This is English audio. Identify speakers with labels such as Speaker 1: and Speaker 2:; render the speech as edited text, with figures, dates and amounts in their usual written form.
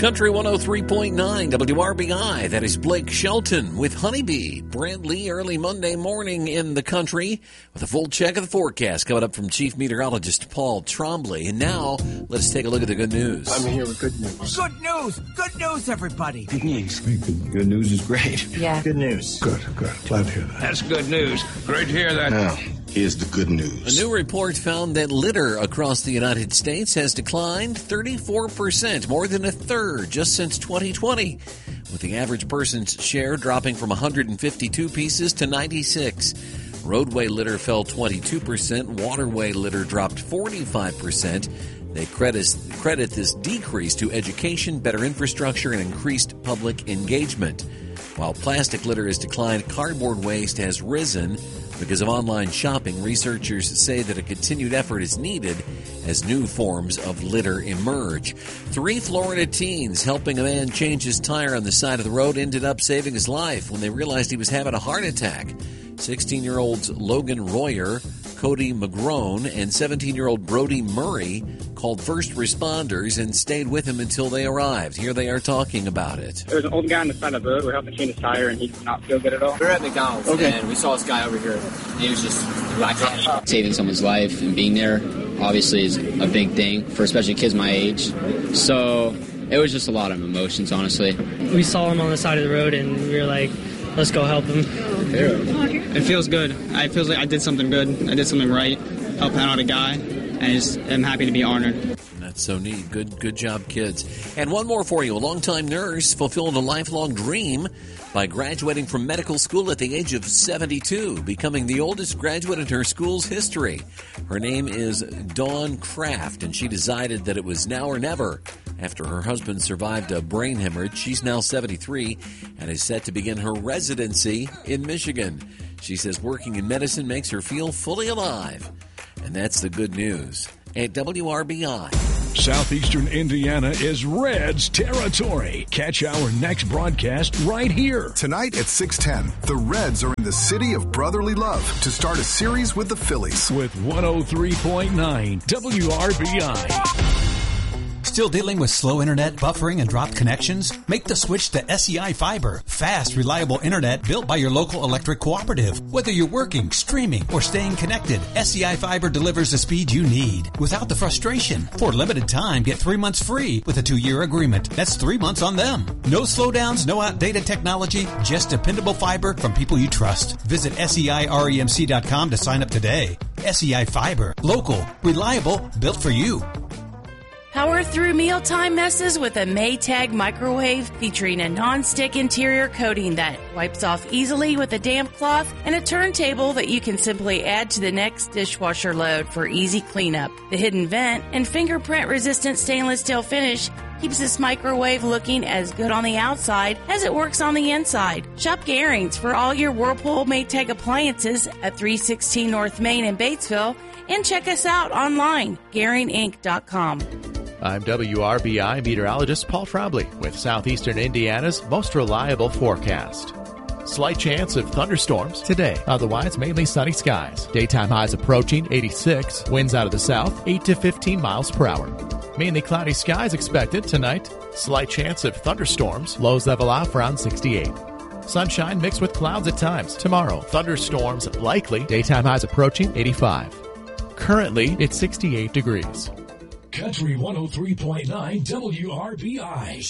Speaker 1: Country 103.9 WRBI. That is Blake Shelton with Honeybee. Brent Lee, early Monday morning in the country with a full check of the forecast coming up from Chief Meteorologist Paul Trombley. And now, let's take a look at the good news.
Speaker 2: I'm here with good news.
Speaker 3: Good news! Good news, everybody!
Speaker 2: Good news.
Speaker 4: Good news is great.
Speaker 3: Yeah.
Speaker 2: Good news.
Speaker 4: Good. Glad to hear that.
Speaker 5: That's good news. Great to hear that.
Speaker 4: Now, here's the good news.
Speaker 1: A new report found that litter across the United States has declined 34%, more than a third just since 2020, with the average person's share dropping from 152 pieces to 96. Roadway litter fell 22%, waterway litter dropped 45%. They credit this decrease to education, better infrastructure, and increased public engagement. While plastic litter has declined, cardboard waste has risen. Because of online shopping, researchers say that a continued effort is needed as new forms of litter emerge. 3 Florida teens helping a man change his tire on the side of the road ended up saving his life when they realized he was having a heart attack. 16-year-olds Logan Royer, Cody McGrone, and 17-year-old Brody Murray called first responders and stayed with him until they arrived. Here they are talking about it.
Speaker 6: There was an old guy on the side of the road. We're helping change his tire, and he did not feel good at all.
Speaker 7: We were at McDonald's, and we saw this guy over here. He was just relaxing. Saving someone's life and being there, obviously, is a big thing for especially kids my age. So it was just a lot of emotions, honestly.
Speaker 8: We saw him on the side of the road, and we were like, let's go help him.
Speaker 9: It feels good. I feel like I did something good. I did something right, helping out a guy, and I'm happy to be honored.
Speaker 1: That's so neat. Good job, kids. And one more for you. A longtime nurse fulfilled a lifelong dream by graduating from medical school at the age of 72, becoming the oldest graduate in her school's history. Her name is Dawn Kraft, and she decided that it was now or never. After her husband survived a brain hemorrhage, she's now 73 and is set to begin her residency in Michigan. She says working in medicine makes her feel fully alive. And that's the good news at WRBI.
Speaker 10: Southeastern Indiana is Reds territory. Catch our next broadcast right here.
Speaker 11: Tonight at 6:10, the Reds are in the city of brotherly love to start a series with the Phillies.
Speaker 10: With 103.9 WRBI.
Speaker 12: Still dealing with slow internet, buffering, and dropped connections? Make the switch to SEI Fiber. Fast, reliable internet built by your local electric cooperative. Whether you're working, streaming, or staying connected, SEI Fiber delivers the speed you need without the frustration. For a limited time, get 3 months free with a 2-year agreement. That's 3 months on them. No slowdowns, no outdated technology, just dependable fiber from people you trust. Visit SEIREMC.com to sign up today. SEI Fiber. Local, reliable, built for you.
Speaker 13: Power through mealtime messes with a Maytag microwave featuring a non-stick interior coating that wipes off easily with a damp cloth and a turntable that you can simply add to the next dishwasher load for easy cleanup. The hidden vent and fingerprint-resistant stainless steel finish keeps this microwave looking as good on the outside as it works on the inside. Shop Garings for all your Whirlpool Maytag appliances at 316 North Main in Batesville, and check us out online, GaringInc.com.
Speaker 14: I'm WRBI meteorologist Paul Trombley with Southeastern Indiana's most reliable forecast. Slight chance of thunderstorms today. Otherwise, mainly sunny skies. Daytime highs approaching 86. Winds out of the south, 8 to 15 miles per hour. Mainly cloudy skies expected tonight. Slight chance of thunderstorms. Lows level off around 68. Sunshine mixed with clouds at times. Tomorrow, thunderstorms likely. Daytime highs approaching 85. Currently, it's 68 degrees.
Speaker 10: Country 103.9 WRBI.